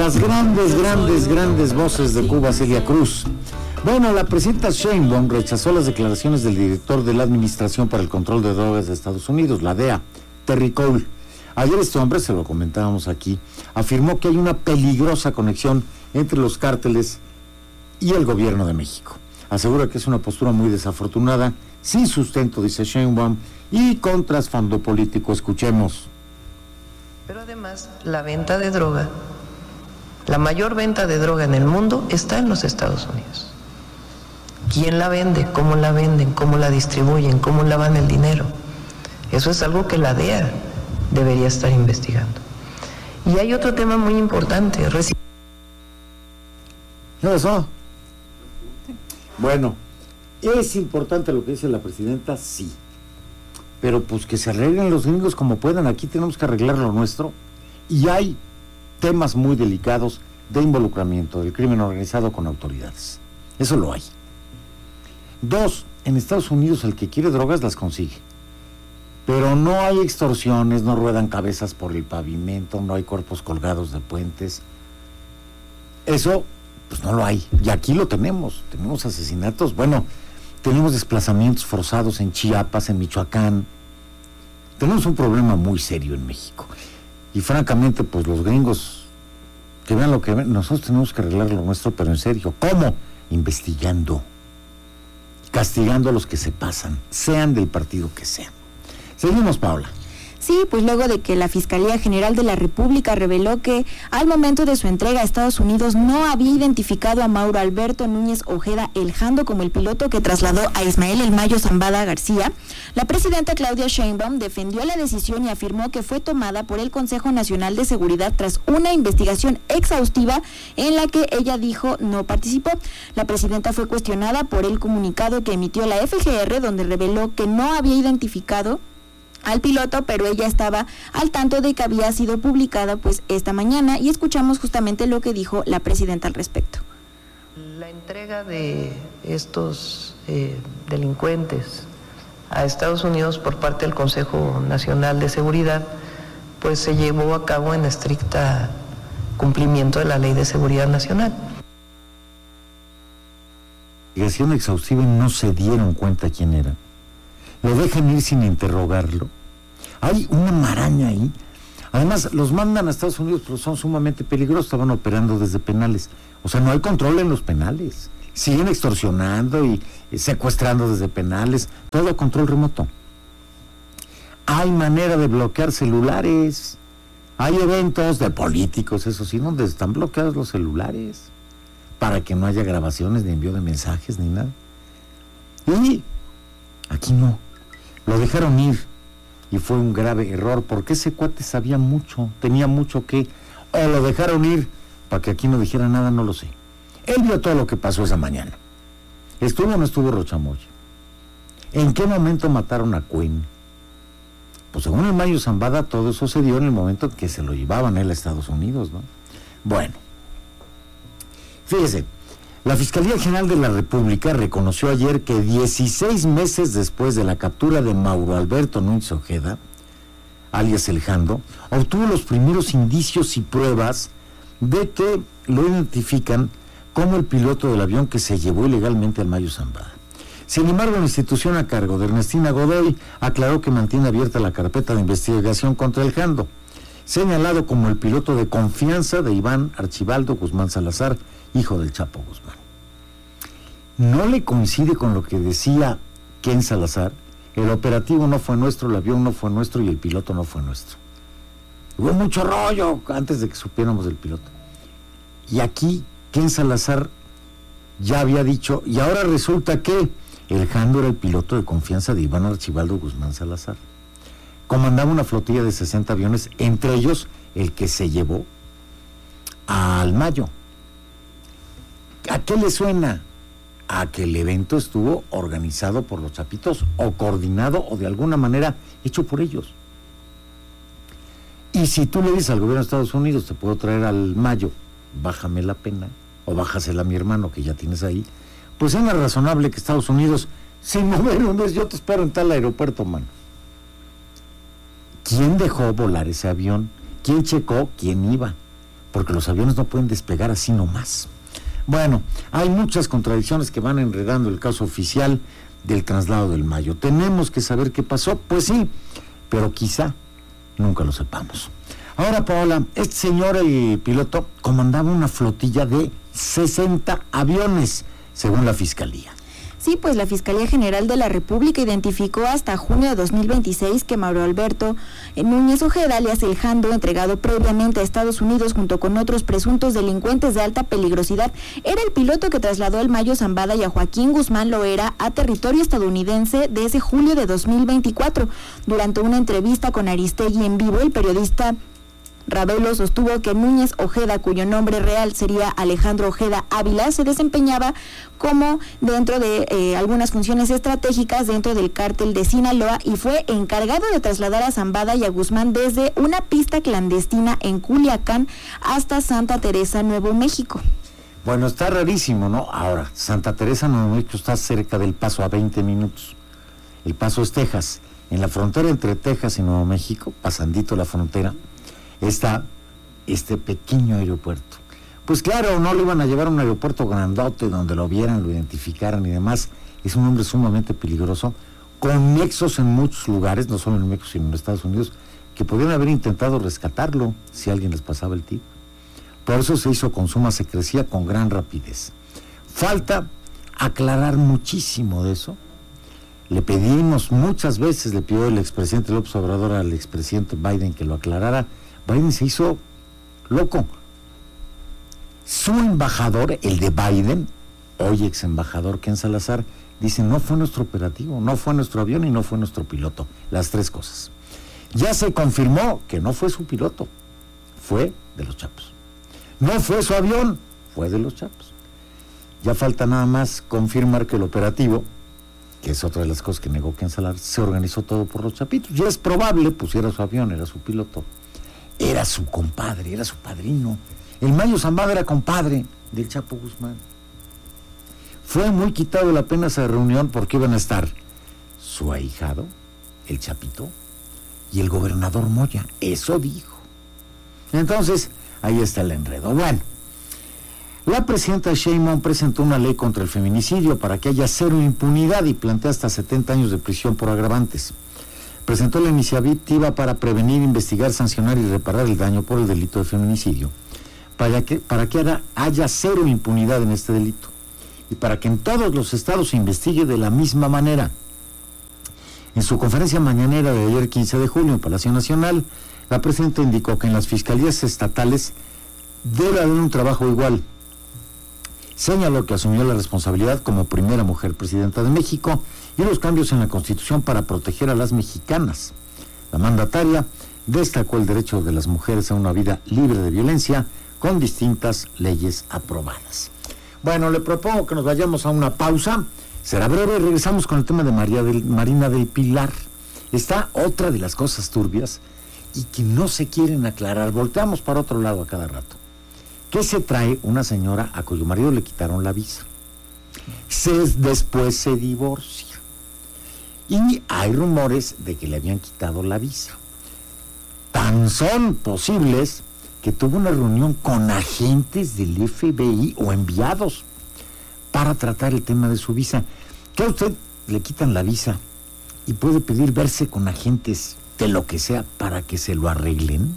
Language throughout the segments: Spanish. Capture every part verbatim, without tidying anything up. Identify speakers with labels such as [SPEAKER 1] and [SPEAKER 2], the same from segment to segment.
[SPEAKER 1] las grandes, grandes, grandes voces de Cuba, Celia Cruz. Bueno, la presidenta Sheinbaum rechazó las declaraciones del director de la Administración para el Control de Drogas de Estados Unidos, la D E A, Terry Cole. Ayer este hombre, se lo comentábamos aquí, afirmó que hay una peligrosa conexión entre los cárteles y el gobierno de México. Asegura que es una postura muy desafortunada, sin sustento, dice Sheinbaum, y con trasfondo político. Escuchemos.
[SPEAKER 2] Pero además, la venta de droga, la mayor venta de droga en el mundo está en los Estados Unidos. ¿Quién la vende? ¿Cómo la venden? ¿Cómo la distribuyen? ¿Cómo lavan el dinero? Eso es algo que la D E A debería estar investigando. Y hay otro tema muy importante. Reci-
[SPEAKER 1] ¿Qué pasó? Bueno, ¿es importante lo que dice la presidenta? Sí. Pero pues que se arreglen los gringos como puedan. Aquí tenemos que arreglar lo nuestro. Y hay temas muy delicados de involucramiento del crimen organizado con autoridades. Eso lo hay. Dos, en Estados Unidos el que quiere drogas las consigue. Pero no hay extorsiones, no ruedan cabezas por el pavimento, no hay cuerpos colgados de puentes. Eso, pues no lo hay. Y aquí lo tenemos. Tenemos asesinatos, bueno, tenemos desplazamientos forzados en Chiapas, en Michoacán. Tenemos un problema muy serio en México. Y francamente, pues los gringos, que vean lo que ven, nosotros tenemos que arreglar lo nuestro, pero en serio. ¿Cómo? Investigando. Castigando a los que se pasan, sean del partido que sean. Seguimos, Paola.
[SPEAKER 3] Sí, pues luego de que la Fiscalía General de la República reveló que al momento de su entrega a Estados Unidos no había identificado a Mauro Alberto Núñez Ojeda El Jando como el piloto que trasladó a Ismael El Mayo Zambada García, la presidenta Claudia Sheinbaum defendió la decisión y afirmó que fue tomada por el Consejo Nacional de Seguridad tras una investigación exhaustiva en la que ella dijo no participó. La presidenta fue cuestionada por el comunicado que emitió la F G R, donde reveló que no había identificado al piloto, pero ella estaba al tanto de que había sido publicada pues esta mañana, y escuchamos justamente lo que dijo la presidenta al respecto.
[SPEAKER 2] La entrega de estos eh, delincuentes a Estados Unidos por parte del Consejo Nacional de Seguridad pues se llevó a cabo en estricta cumplimiento de la Ley de Seguridad Nacional.
[SPEAKER 1] Investigación exhaustiva y no se dieron cuenta quién era. Lo dejan ir sin interrogarlo. Hay una maraña ahí. Además, los mandan a Estados Unidos, pero son sumamente peligrosos. Estaban operando desde penales. O sea, no hay control en los penales. Siguen extorsionando y secuestrando desde penales. Todo a control remoto. Hay manera de bloquear celulares. Hay eventos de políticos, eso sí, donde están bloqueados los celulares para que no haya grabaciones ni envío de mensajes ni nada. Y aquí no. Lo dejaron ir y fue un grave error porque ese cuate sabía mucho, tenía mucho que... O lo dejaron ir para que aquí no dijera nada, no lo sé. Él vio todo lo que pasó esa mañana. ¿Estuvo o no estuvo Rochamoya? ¿En qué momento mataron a Cuen? Pues según el Mayo Zambada, todo eso se dio en el momento que se lo llevaban a él a Estados Unidos, ¿no? Bueno, fíjese. La Fiscalía General de la República reconoció ayer que dieciséis meses después de la captura de Mauro Alberto Núñez Ojeda, alias El Jando, obtuvo los primeros indicios y pruebas de que lo identifican como el piloto del avión que se llevó ilegalmente al Mayo Zambada. Sin embargo, la institución a cargo de Ernestina Godoy aclaró que mantiene abierta la carpeta de investigación contra El Jando, señalado como el piloto de confianza de Iván Archibaldo Guzmán Salazar, hijo del Chapo Guzmán. ¿No le coincide con lo que decía Ken Salazar? El operativo no fue nuestro, el avión no fue nuestro y el piloto no fue nuestro. Hubo mucho rollo antes de que supiéramos del piloto. Y aquí Ken Salazar ya había dicho, y ahora resulta que El Jando era el piloto de confianza de Iván Archibaldo Guzmán Salazar. Comandaba una flotilla de sesenta aviones, entre ellos el que se llevó al Mayo. ¿A qué le suena? A que el evento estuvo organizado por los Chapitos, o coordinado, o de alguna manera hecho por ellos. Y si tú le dices al gobierno de Estados Unidos, te puedo traer al Mayo, bájame la pena, o bájasela a mi hermano que ya tienes ahí, pues es más razonable que Estados Unidos, sin mover un mes, yo te espero en tal aeropuerto, mano. ¿Quién dejó volar ese avión? ¿Quién checó quién iba? porque los aviones no pueden despegar así nomás. Bueno, hay muchas contradicciones que van enredando el caso oficial del traslado del Mayo. ¿Tenemos que saber qué pasó? Pues sí, pero quizá nunca lo sepamos. Ahora, Paola, este señor, el piloto, comandaba una flotilla de sesenta aviones, según la Fiscalía.
[SPEAKER 3] Sí, pues la Fiscalía General de la República identificó hasta junio de dos mil veintiséis que Mauro Alberto Núñez Ojeda, alias El Jando, entregado previamente a Estados Unidos junto con otros presuntos delincuentes de alta peligrosidad, era el piloto que trasladó al Mayo Zambada y a Joaquín Guzmán Loera a territorio estadounidense de ese julio de dos mil veinticuatro. Durante una entrevista con Aristegui en vivo, el periodista Ravelo sostuvo que Núñez Ojeda, cuyo nombre real sería Alejandro Ojeda Ávila, se desempeñaba como dentro de eh, algunas funciones estratégicas dentro del cártel de Sinaloa y fue encargado de trasladar a Zambada y a Guzmán desde una pista clandestina en Culiacán hasta Santa Teresa, Nuevo México.
[SPEAKER 1] Bueno, está rarísimo, ¿no? Ahora, Santa Teresa, Nuevo México, está cerca del Paso, a veinte minutos. El Paso es Texas. En la frontera entre Texas y Nuevo México, pasandito la frontera, está este pequeño aeropuerto. Pues claro, no lo iban a llevar a un aeropuerto grandote donde lo vieran, lo identificaran y demás. Es un hombre sumamente peligroso, con nexos en muchos lugares, no solo en México, sino en Estados Unidos, que podrían haber intentado rescatarlo si alguien les pasaba el tip. Por eso se hizo con suma secrecía, con gran rapidez. Falta aclarar muchísimo de eso. Le pedimos muchas veces, le pidió el expresidente López Obrador al expresidente Biden que lo aclarara. Biden se hizo loco. Su embajador, el de Biden, hoy ex embajador Ken Salazar, dice: no fue nuestro operativo, no fue nuestro avión y no fue nuestro piloto. Las tres cosas. Ya se confirmó que no fue su piloto, fue de los Chapos. No fue su avión, fue de los Chapos. Ya falta nada más confirmar que el operativo, que es otra de las cosas que negó Ken Salazar, se organizó todo por los Chapitos. Ya es probable, pues era su avión, era su piloto. Era su compadre, era su padrino. El Mayo Zambada era compadre del Chapo Guzmán. Fue muy quitado de la pena esa reunión porque iban a estar su ahijado, el Chapito, y el gobernador Moya. Eso dijo. Entonces, ahí está el enredo. Bueno, la presidenta Sheinbaum presentó una ley contra el feminicidio para que haya cero impunidad y plantea hasta setenta años de prisión por agravantes. Presentó la iniciativa para prevenir, investigar, sancionar y reparar el daño por el delito de feminicidio, para que, para que haya, haya cero impunidad en este delito y para que en todos los estados se investigue de la misma manera. En su conferencia mañanera de ayer, quince de julio, en Palacio Nacional, la presidenta indicó que en las fiscalías estatales debe haber un trabajo igual. Señaló que asumió la responsabilidad como primera mujer presidenta de México y los cambios en la Constitución para proteger a las mexicanas. La mandataria destacó el derecho de las mujeres a una vida libre de violencia con distintas leyes aprobadas. Bueno, le propongo que nos vayamos a una pausa. Será breve, regresamos con el tema de María del, Marina del Pilar. Está otra de las cosas turbias y que no se quieren aclarar. Volteamos para otro lado a cada rato. ¿Qué se trae una señora a cuyo marido le quitaron la visa? Se, después se divorcia. Y hay rumores de que le habían quitado la visa. Tan son posibles que tuvo una reunión con agentes del F B I o enviados para tratar el tema de su visa. Que a usted le quitan la visa y puede pedir verse con agentes de lo que sea para que se lo arreglen.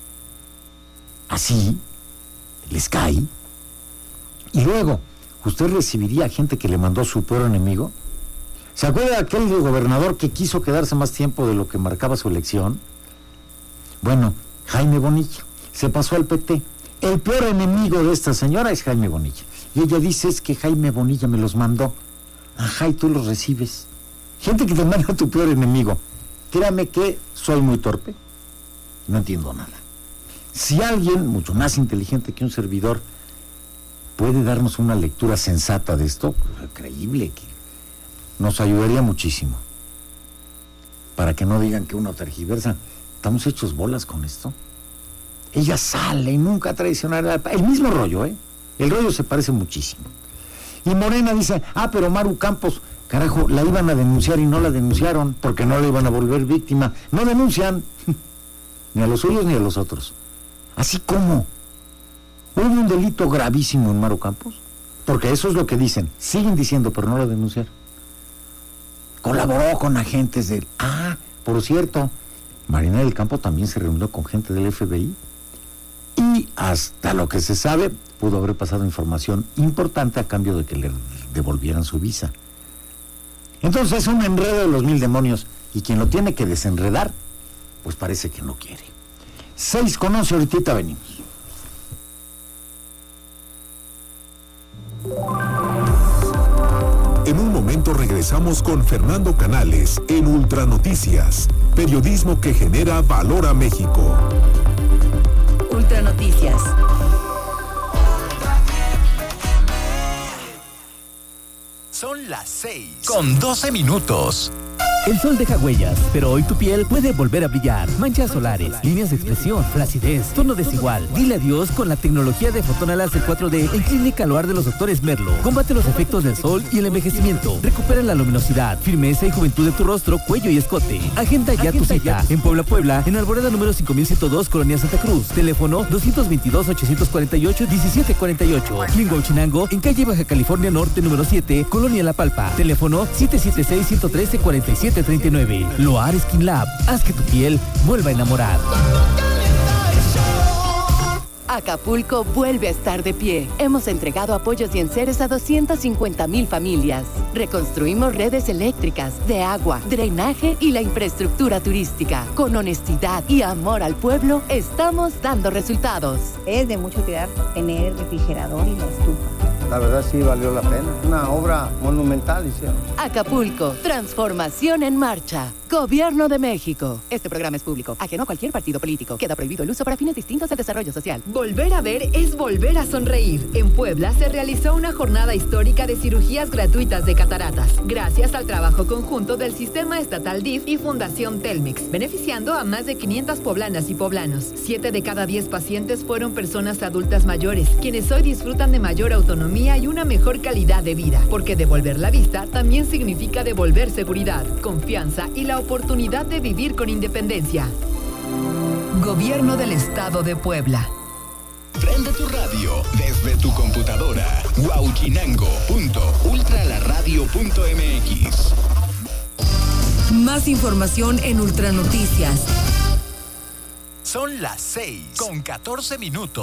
[SPEAKER 1] Así les cae. Y luego, ¿usted recibiría a gente que le mandó a su peor enemigo? ¿Se acuerda de aquel gobernador que quiso quedarse más tiempo de lo que marcaba su elección? Bueno, Jaime Bonilla se pasó al P T. El peor enemigo de esta señora es Jaime Bonilla. Y ella dice: es que Jaime Bonilla me los mandó. Ajá, y tú los recibes. Gente que te manda a tu peor enemigo. Créame que soy muy torpe. No entiendo nada. Si alguien mucho más inteligente que un servidor puede darnos una lectura sensata de esto, pues, creíble, que nos ayudaría muchísimo. Para que no digan que uno tergiversa. Estamos hechos bolas con esto. Ella sale y nunca traicionará. El mismo rollo, ¿eh? El rollo se parece muchísimo. Y Morena dice: ah, pero Maru Campos, carajo, la iban a denunciar y no la denunciaron porque no la iban a volver víctima. No denuncian ni a los suyos ni a los otros. Así como Hubo un delito gravísimo en Maru Campos, porque eso es lo que dicen, siguen diciendo, pero no lo denunciaron. Colaboró con agentes del... Ah, por cierto, Marina del Campo también se reunió con gente del F B I y hasta lo que se sabe pudo haber pasado información importante a cambio de que le devolvieran su visa. Entonces es un enredo de los mil demonios y quien lo tiene que desenredar, pues parece que no quiere. Seis con once, ahorita venimos.
[SPEAKER 4] En un momento regresamos con Fernando Canales en Ultranoticias, periodismo que genera valor a México.
[SPEAKER 5] Ultranoticias.
[SPEAKER 6] Son las seis con doce minutos.
[SPEAKER 7] El sol deja huellas, pero hoy tu piel puede volver a brillar. Manchas solares, líneas de expresión, flacidez, tono desigual. Dile adiós con la tecnología de fotona láser cuatro D en Clínica Loar de los doctores Merlo. Combate los efectos del sol y el envejecimiento. Recupera la luminosidad, firmeza y juventud de tu rostro, cuello y escote. Agenda ya tu cita. En Puebla, Puebla, en Alborada número cinco mil ciento dos, Colonia Santa Cruz. Teléfono dos dos dos, ocho cuatro ocho, uno siete cuatro ocho. Y en Huachinango, en calle Baja California Norte número siete, Colonia La Palpa. Teléfono siete siete seis, uno uno tres, cuatro siete treinta y nueve. Loar Skin Lab. Haz que tu piel vuelva a enamorar.
[SPEAKER 5] Acapulco vuelve a estar de pie. Hemos entregado apoyos y enseres a doscientas cincuenta mil familias. Reconstruimos redes eléctricas, de agua, drenaje y la infraestructura turística. Con honestidad y amor al pueblo, estamos dando resultados.
[SPEAKER 8] Es de mucha utilidad tener el refrigerador y la estufa.
[SPEAKER 9] La verdad sí valió la pena. Una obra monumental hicieron.
[SPEAKER 5] Acapulco, transformación en marcha. Gobierno de México. Este programa es público, ajeno a cualquier partido político. Queda prohibido el uso para fines distintos del desarrollo social.
[SPEAKER 10] Volver a ver es volver a sonreír. En Puebla se realizó una jornada histórica de cirugías gratuitas de cataratas, gracias al trabajo conjunto del Sistema Estatal D I F y Fundación Telmex, beneficiando a más de quinientas poblanas y poblanos. Siete de cada diez pacientes fueron personas adultas mayores, quienes hoy disfrutan de mayor autonomía y una mejor calidad de vida, porque devolver la vista también significa devolver seguridad, confianza y la oportunidad de vivir con independencia. Gobierno del Estado de Puebla.
[SPEAKER 6] Prende tu radio desde tu computadora. Huachinango punto ultralaradio punto m x.
[SPEAKER 5] Más información en Ultranoticias.
[SPEAKER 6] Son las seis con catorce minutos.